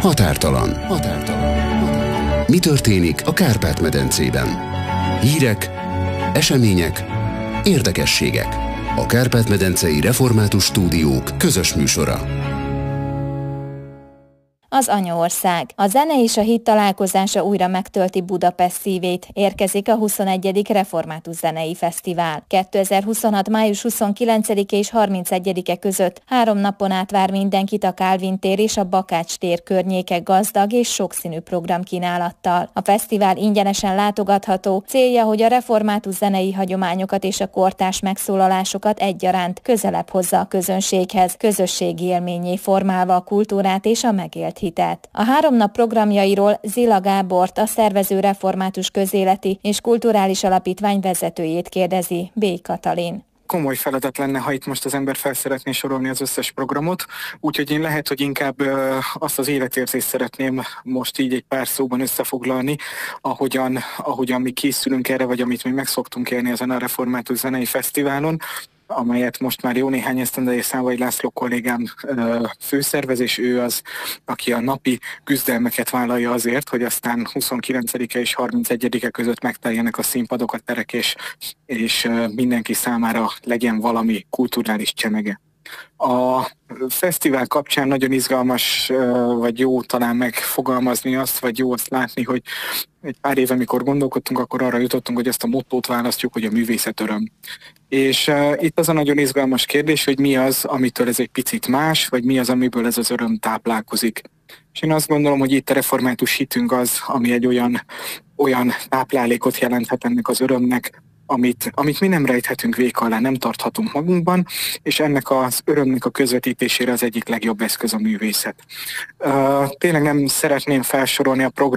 Határtalan. Mi történik a Kárpát-medencében? Hírek, események, érdekességek. A Kárpát-medencei Református Stúdiók közös műsora. Az anyaország. A zene és a hit találkozása újra megtölti Budapest szívét. Érkezik a 21. Református Zenei Fesztivál. 2026. május 29-e és 31-e között 3 napon át vár mindenkit a Kálvin tér és a Bakács tér környéke gazdag és sokszínű programkínálattal. A fesztivál ingyenesen látogatható, célja, hogy a református zenei hagyományokat és a kortárs megszólalásokat egyaránt közelebb hozza a közönséghez, közösségi élménnyé formálva a kultúrát és a megélt hitet. A 3 nap programjairól Zila Gábort, a szervező Református Közéleti és Kulturális Alapítvány vezetőjét kérdezi B. Katalin. Komoly feladat lenne, ha itt most az ember fel szeretné sorolni az összes programot, úgyhogy én lehet, hogy inkább azt az életérzést szeretném most így egy pár szóban összefoglalni, ahogyan mi készülünk erre, vagy amit mi meg szoktunk élni ezen a Református Zenei Fesztiválon, amelyet most már jó néhány esztendeje Szávai László kollégám főszervez, és ő az, aki a napi küzdelmeket vállalja azért, hogy aztán 29-e és 31-e között megteljenek a színpadok, a terek, és mindenki számára legyen valami kulturális csemege. A fesztivál kapcsán nagyon izgalmas, vagy jó talán megfogalmazni azt, vagy jó azt látni, hogy egy pár éve, amikor gondolkodtunk, akkor arra jutottunk, hogy ezt a mottót választjuk, hogy a művészet öröm. És itt az a nagyon izgalmas kérdés, hogy mi az, amitől ez egy picit más, vagy mi az, amiből ez az öröm táplálkozik. És én azt gondolom, hogy itt a református hitünk az, ami egy olyan táplálékot jelenthet ennek az örömnek, amit mi nem rejthetünk véka alá, nem tarthatunk magunkban, és ennek az örömnek a közvetítésére az egyik legjobb eszköz a művészet. Tényleg nem szeretném felsorolni a